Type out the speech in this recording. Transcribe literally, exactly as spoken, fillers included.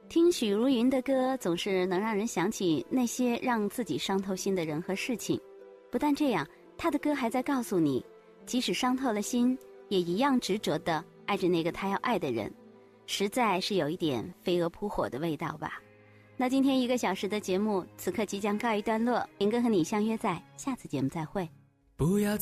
听许茹芸的歌，总是能让人想起那些让自己伤透心的人和事情。不但这样，她的歌还在告诉你，即使伤透了心，也一样执着地爱着那个她要爱的人。实在是有一点飞蛾扑火的味道吧。那今天一个小时的节目，此刻即将告一段落，林哥和你相约在下次节目再会。 不要